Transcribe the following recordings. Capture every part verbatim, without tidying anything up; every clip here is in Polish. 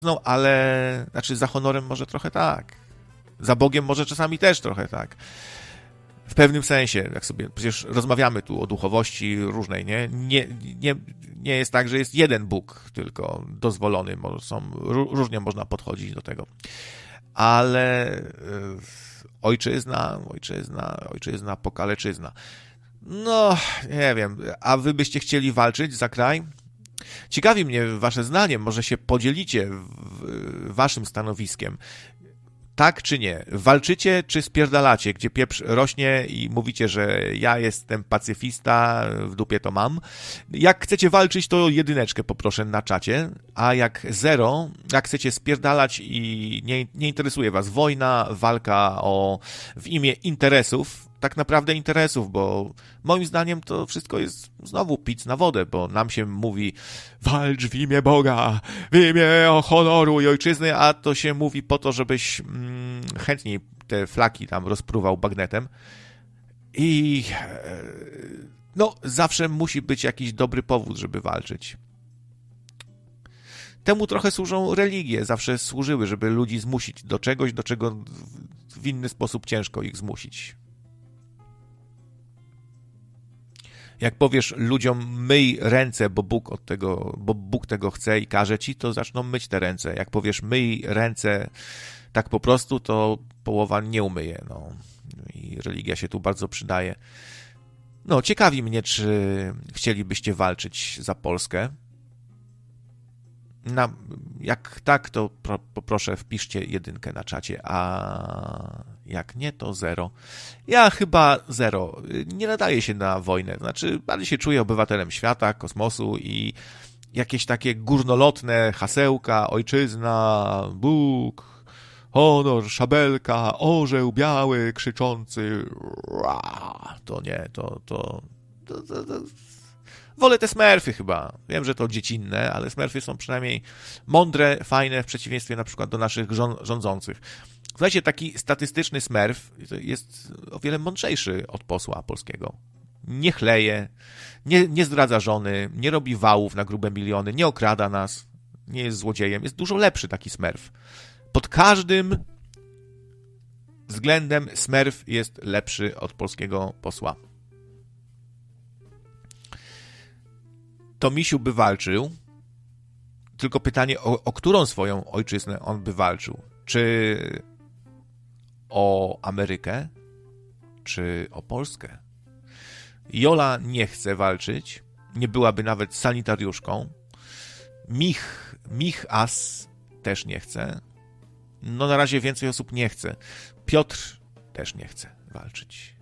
No, ale, znaczy za honorem może trochę tak. Za Bogiem może czasami też trochę tak. W pewnym sensie, jak sobie, przecież rozmawiamy tu o duchowości różnej, nie? Nie, nie, nie jest tak, że jest jeden Bóg tylko dozwolony, może są, różnie można podchodzić do tego. Ale y, ojczyzna, ojczyzna, ojczyzna, pokaleczyzna. No, nie wiem, a wy byście chcieli walczyć za kraj? Ciekawi mnie wasze zdanie, może się podzielicie w, w, waszym stanowiskiem. Tak czy nie? Walczycie czy spierdalacie, gdzie pieprz rośnie i mówicie, że ja jestem pacyfista, w dupie to mam. Jak chcecie walczyć, to jedyneczkę poproszę na czacie, a jak zero, jak chcecie spierdalać i nie, nie interesuje was wojna, walka o, w imię interesów, tak naprawdę interesów, bo moim zdaniem to wszystko jest znowu pic na wodę, bo nam się mówi walcz w imię Boga, w imię honoru i ojczyzny, a to się mówi po to, żebyś mm, chętniej te flaki tam rozpruwał bagnetem i no zawsze musi być jakiś dobry powód, żeby walczyć. Temu trochę służą religie, zawsze służyły, żeby ludzi zmusić do czegoś, do czego w inny sposób ciężko ich zmusić. Jak powiesz ludziom myj ręce, bo Bóg od tego, bo Bóg tego chce i każe ci, to zaczną myć te ręce. Jak powiesz myj ręce tak po prostu, to połowa nie umyje. No. I religia się tu bardzo przydaje. No, ciekawi mnie, czy chcielibyście walczyć za Polskę. Na, jak tak, to pro, poproszę wpiszcie jedynkę na czacie, a jak nie, to zero. Ja chyba zero. Nie nadaję się na wojnę. Znaczy, bardziej się czuję obywatelem świata, kosmosu i jakieś takie górnolotne hasełka, ojczyzna, Bóg, honor, szabelka, orzeł biały, krzyczący. To nie, to... to, to, to, to. Wolę te Smurfy chyba. Wiem, że to dziecinne, ale Smurfy są przynajmniej mądre, fajne, w przeciwieństwie na przykład do naszych rządzących. Słuchajcie, taki statystyczny Smurf jest o wiele mądrzejszy od posła polskiego. Nie chleje, nie, nie zdradza żony, nie robi wałów na grube miliony, nie okrada nas, nie jest złodziejem. Jest dużo lepszy taki Smurf. Pod każdym względem Smurf jest lepszy od polskiego posła. To Misiu by walczył, tylko pytanie, o, o którą swoją ojczyznę on by walczył? Czy o Amerykę, czy o Polskę? Jola nie chce walczyć, nie byłaby nawet sanitariuszką. Mich, Mich As też nie chce. No na razie więcej osób nie chce. Piotr też nie chce walczyć.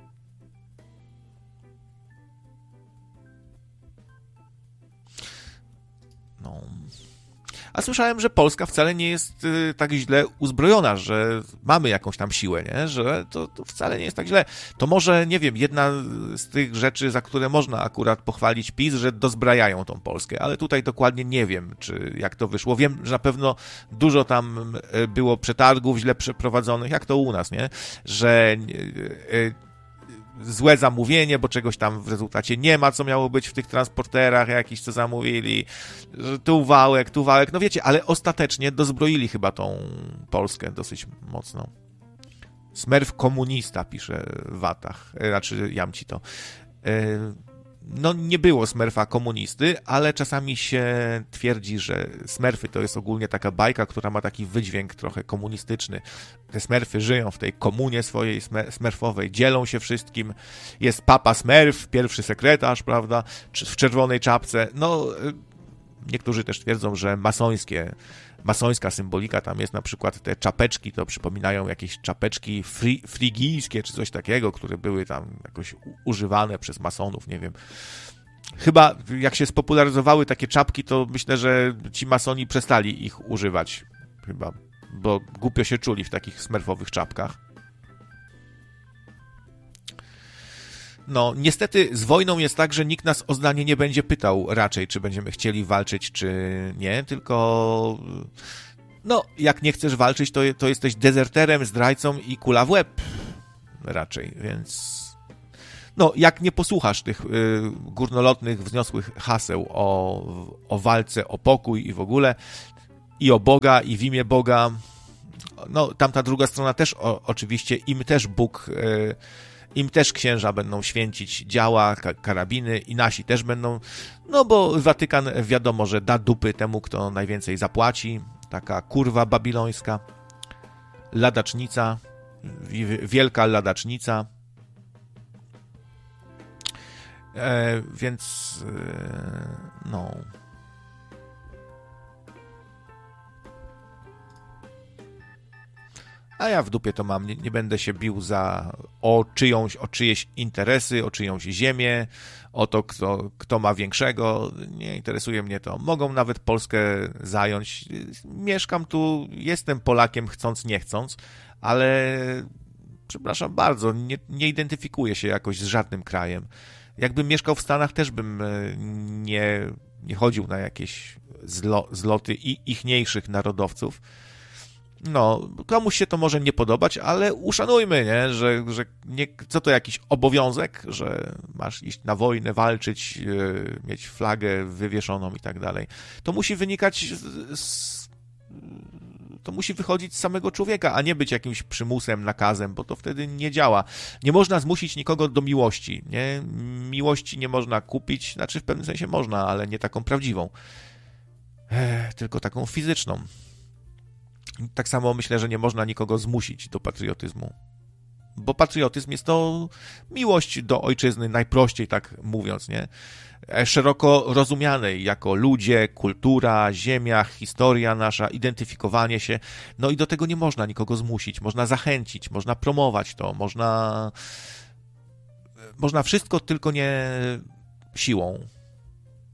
No. A słyszałem, że Polska wcale nie jest y, tak źle uzbrojona, że mamy jakąś tam siłę, nie? Że to, to wcale nie jest tak źle. To może, nie wiem, jedna z tych rzeczy, za które można akurat pochwalić PiS, że dozbrajają tą Polskę, ale tutaj dokładnie nie wiem, czy jak to wyszło. Wiem, że na pewno dużo tam było przetargów źle przeprowadzonych, jak to u nas, nie? Że y, y, złe zamówienie, bo czegoś tam w rezultacie nie ma, co miało być w tych transporterach jakiś, co zamówili, tu wałek, tu wałek, no wiecie, ale ostatecznie dozbroili chyba tą Polskę dosyć mocno. Smurf komunista, pisze w Watach, znaczy jam ci to. No nie było Smurfa komunisty, ale czasami się twierdzi, że Smurfy to jest ogólnie taka bajka, która ma taki wydźwięk trochę komunistyczny. Te Smurfy żyją w tej komunie swojej smurfowej, dzielą się wszystkim. Jest papa Smurf, pierwszy sekretarz, prawda, w czerwonej czapce. No, niektórzy też twierdzą, że masońskie, masońska symbolika, tam jest na przykład te czapeczki, to przypominają jakieś czapeczki fri, frigijskie, czy coś takiego, które były tam jakoś używane przez masonów, nie wiem. Chyba jak się spopularyzowały takie czapki, to myślę, że ci masoni przestali ich używać, chyba, bo głupio się czuli w takich smurfowych czapkach. No, niestety z wojną jest tak, że nikt nas o zdanie nie będzie pytał raczej, czy będziemy chcieli walczyć, czy nie, tylko no, jak nie chcesz walczyć, to, to jesteś dezerterem, zdrajcą i kula w łeb raczej, więc no, jak nie posłuchasz tych y, górnolotnych, wzniosłych haseł o, o walce, o pokój i w ogóle, i o Boga, i w imię Boga. No, tamta druga strona też o, oczywiście, im też Bóg, y, im też księża będą święcić działa, ka- karabiny i nasi też będą, no bo Watykan wiadomo, że da dupy temu, kto najwięcej zapłaci, taka kurwa babilońska, ladacznica, wi- wielka ladacznica. E, więc e, no... A ja w dupie to mam, nie, nie będę się bił za o, czyjąś, o czyjeś interesy, o czyjąś ziemię, o to, kto, kto ma większego. Nie interesuje mnie to. Mogą nawet Polskę zająć. Mieszkam tu, jestem Polakiem chcąc, nie chcąc, ale przepraszam bardzo, nie, nie identyfikuję się jakoś z żadnym krajem. Jakbym mieszkał w Stanach, też bym nie, nie chodził na jakieś zlo, zloty i ichniejszych narodowców. No, komuś się to może nie podobać, ale uszanujmy, nie? Że, że nie, co to jakiś obowiązek, że masz iść na wojnę, walczyć, yy, mieć flagę wywieszoną i tak dalej. To musi wynikać z, z, to musi wychodzić z samego człowieka, a nie być jakimś przymusem, nakazem, bo to wtedy nie działa. Nie można zmusić nikogo do miłości, nie? Miłości nie można kupić, znaczy w pewnym sensie można, ale nie taką prawdziwą, Ech, tylko taką fizyczną. Tak samo myślę, że nie można nikogo zmusić do patriotyzmu. Bo patriotyzm jest to miłość do ojczyzny, najprościej tak mówiąc, nie? Szeroko rozumianej jako ludzie, kultura, ziemia, historia nasza, identyfikowanie się. No i do tego nie można nikogo zmusić. Można zachęcić, można promować to, można... Można wszystko, tylko nie siłą.